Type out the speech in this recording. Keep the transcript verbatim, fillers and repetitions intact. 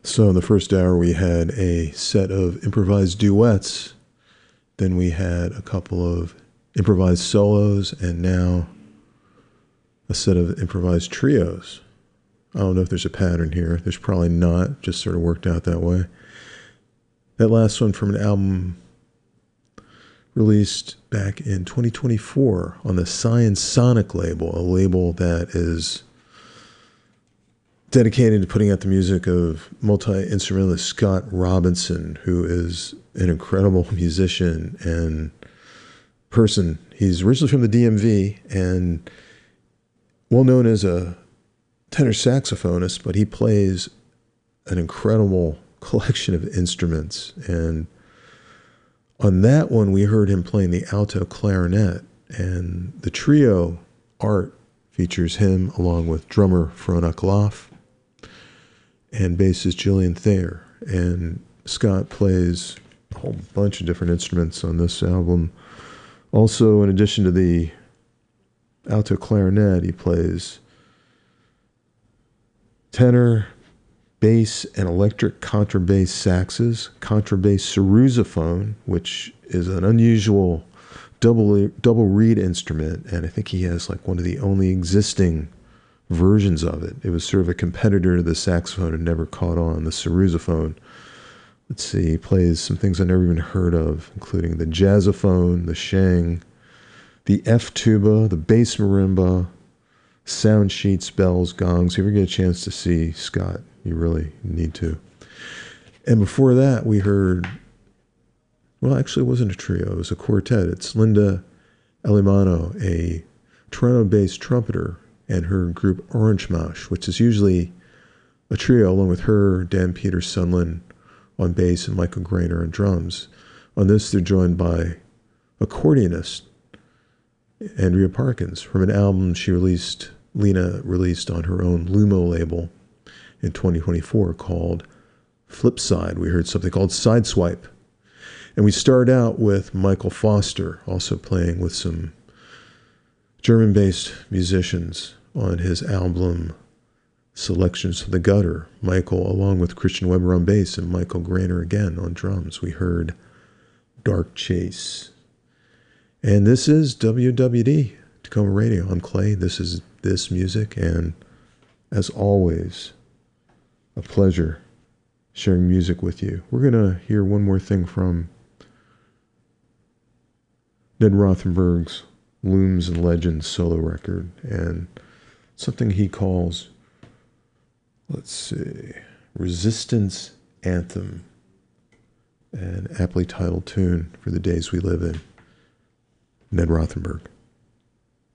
So in the first hour, we had a set of improvised duets. Then we had a couple of improvised solos, and now a set of improvised trios. I don't know if there's a pattern here. There's probably not. Just sort of worked out that way. That last one from an album released back in twenty twenty-four on the Science Sonic label, a label that is dedicated to putting out the music of multi-instrumentalist Scott Robinson, who is an incredible musician and person. He's originally from the D M V and well known as a tenor saxophonist, but he plays an incredible collection of instruments. And on that one, we heard him playing the alto clarinet, and the trio art features him along with drummer Fronak Loff and bassist Julian Thayer. And Scott plays a whole bunch of different instruments on this album. Also, in addition to the alto clarinet, he plays tenor, bass, and electric contrabass saxes, contrabass sousaphone, which is an unusual double double reed instrument, and I think he has like one of the only existing versions of it. It was sort of a competitor to the saxophone and never caught on, the sousaphone. Let's see, he plays some things I never even heard of, including the jazzophone, the sheng, the F tuba, the bass marimba, sound sheets, bells, gongs. If you ever get a chance to see Scott, you really need to. And before that, we heard, well, actually it wasn't a trio, it was a quartet. It's Linda Elimano, a Toronto-based trumpeter, and her group Orange Mosh, which is usually a trio along with her, Dan Peter Sunlin on bass, and Michael Grainer on drums. On this, they're joined by accordionist Andrea Parkins from an album she released, Lena released on her own Lumo label in twenty twenty-four called Flipside. We heard something called Sideswipe. And we start out with Michael Foster, also playing with some German-based musicians on his album Selections from the Gutter. Michael, along with Christian Weber on bass and Michael Grainer again on drums. We heard Dark Chase. And this is W W D, Tacoma Radio. I'm Clay. This is This Music. And as always, a pleasure sharing music with you. We're going to hear one more thing from Ned Rothenberg's Looms and Legends solo record, and something he calls, let's see, Resistance Anthem, an aptly titled tune for the days we live in. Ned Rothenberg.